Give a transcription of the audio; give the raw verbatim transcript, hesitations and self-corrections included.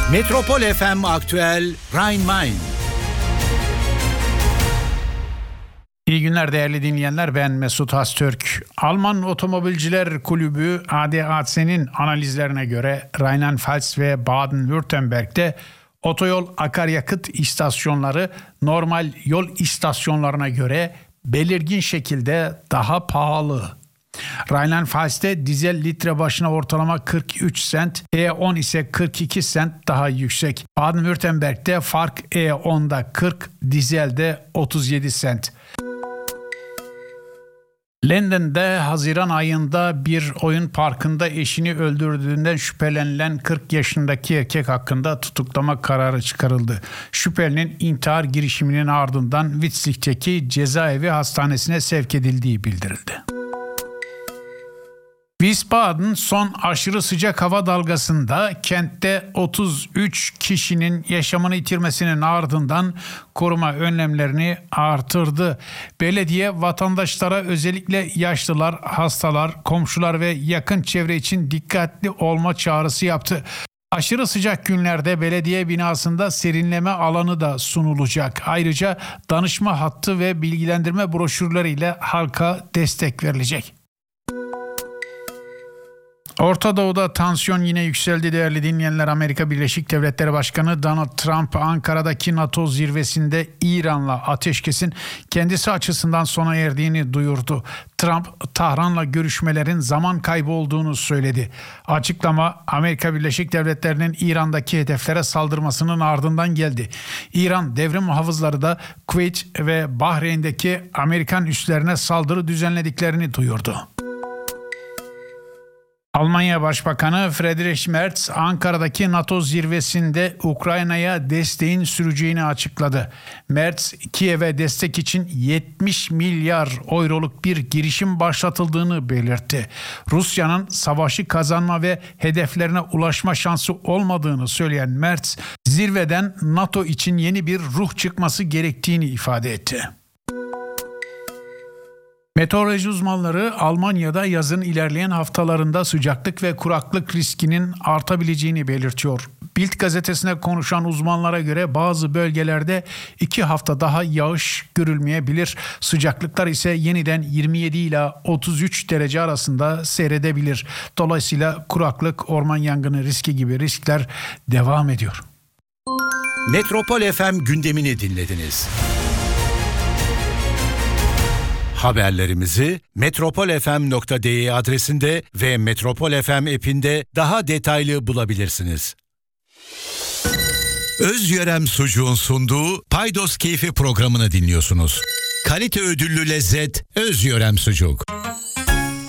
Metropol F M Aktüel Rhein-Main. İyi günler değerli dinleyenler, ben Mesut Haztürk. Alman Otomobilciler Kulübü A D A C'nin analizlerine göre Rheinland-Pfalz ve Baden-Württemberg'de otoyol akaryakıt istasyonları normal yol istasyonlarına göre belirgin şekilde daha pahalı. Rheinland-Pfalz'de dizel litre başına ortalama kırk üç sent, E on ise kırk iki sent daha yüksek. Baden-Württemberg'de fark E on'da kırk, dizelde otuz yedi sent. Londra'da Haziran ayında bir oyun parkında eşini öldürdüğünden şüphelenilen kırk yaşındaki erkek hakkında tutuklama kararı çıkarıldı. Şüphelinin intihar girişiminin ardından Witzig'teki cezaevi hastanesine sevk edildiği bildirildi. Wiesbaden son aşırı sıcak hava dalgasında kentte otuz üç kişinin yaşamını yitirmesinin ardından koruma önlemlerini artırdı. Belediye vatandaşlara özellikle yaşlılar, hastalar, komşular ve yakın çevre için dikkatli olma çağrısı yaptı. Aşırı sıcak günlerde belediye binasında serinleme alanı da sunulacak. Ayrıca danışma hattı ve bilgilendirme broşürleriyle halka destek verilecek. Orta Doğu'da tansiyon yine yükseldi değerli dinleyenler. Amerika Birleşik Devletleri Başkanı Donald Trump Ankara'daki NATO zirvesinde İran'la ateşkesin kendisi açısından sona erdiğini duyurdu. Trump, Tahran'la görüşmelerin zaman kaybı olduğunu söyledi. Açıklama Amerika Birleşik Devletleri'nin İran'daki hedeflere saldırmasının ardından geldi. İran devrim muhafızları da Kuveyt ve Bahreyn'deki Amerikan üslerine saldırı düzenlediklerini duyurdu. Almanya Başbakanı Friedrich Merz, Ankara'daki NATO zirvesinde Ukrayna'ya desteğin süreceğini açıkladı. Merz, Kiev'e destek için yetmiş milyar euroluk bir girişim başlatıldığını belirtti. Rusya'nın savaşı kazanma ve hedeflerine ulaşma şansı olmadığını söyleyen Merz, zirveden NATO için yeni bir ruh çıkması gerektiğini ifade etti. Meteoroloji uzmanları Almanya'da yazın ilerleyen haftalarında sıcaklık ve kuraklık riskinin artabileceğini belirtiyor. Bild gazetesine konuşan uzmanlara göre bazı bölgelerde iki hafta daha yağış görülmeyebilir. Sıcaklıklar ise yeniden yirmi yedi ila otuz üç derece arasında seyredebilir. Dolayısıyla kuraklık, orman yangını riski gibi riskler devam ediyor. Metropol F M gündemini dinlediniz. Haberlerimizi metropol f m nokta d e adresinde ve Metropol F M app'inde daha detaylı bulabilirsiniz. Özyörem Sucuğun sunduğu Paydos Keyfi programını dinliyorsunuz. Kalite ödüllü lezzet Özyörem Sucuk.